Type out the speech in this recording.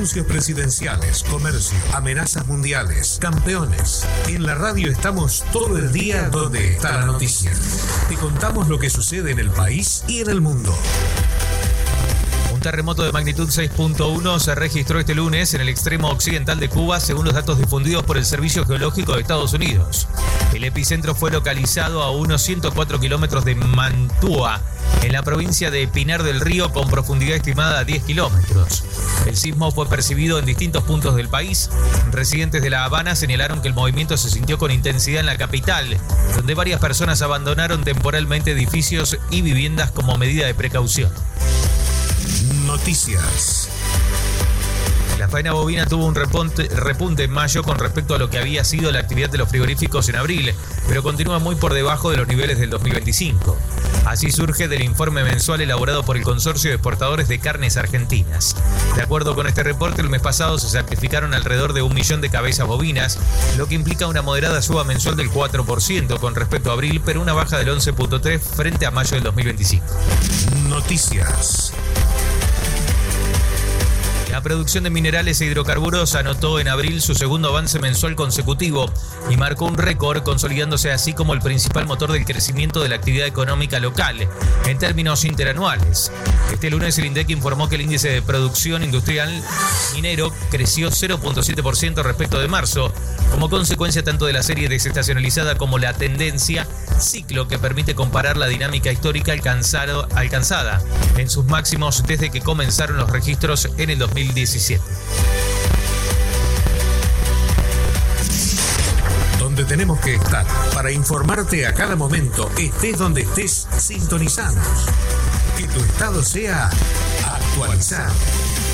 anuncios presidenciales, comercio, amenazas mundiales, campeones. En la radio estamos todo el día donde está la noticia. Te contamos lo que sucede en el país y en el mundo. Un terremoto de magnitud 6.1 se registró este lunes en el extremo occidental de Cuba, según los datos difundidos por el Servicio Geológico de Estados Unidos. El epicentro fue localizado a unos 104 kilómetros de Mantua, en la provincia de Pinar del Río, con profundidad estimada a 10 kilómetros. El sismo fue percibido en distintos puntos del país. Residentes de La Habana señalaron que el movimiento se sintió con intensidad en la capital, donde varias personas abandonaron temporalmente edificios y viviendas como medida de precaución. Noticias. La faena bovina tuvo un repunte en mayo con respecto a lo que había sido la actividad de los frigoríficos en abril, pero continúa muy por debajo de los niveles del 2025. Así surge del informe mensual elaborado por el Consorcio de Exportadores de Carnes Argentinas. De acuerdo con este reporte, el mes pasado se sacrificaron alrededor de 1 millón de cabezas bovinas, lo que implica una moderada suba mensual del 4% con respecto a abril, pero una baja del 11.3% frente a mayo del 2025. Noticias. La producción de minerales e hidrocarburos anotó en abril su segundo avance mensual consecutivo y marcó un récord, consolidándose así como el principal motor del crecimiento de la actividad económica local en términos interanuales. Este lunes el INDEC informó que el índice de producción industrial minero creció 0.7% respecto de marzo, como consecuencia tanto de la serie desestacionalizada como la tendencia ciclo, que permite comparar la dinámica histórica alcanzada en sus máximos desde que comenzaron los registros en el 2017. Donde tenemos que estar para informarte a cada momento, estés donde estés, sintonizados. Que tu estado sea actualizado.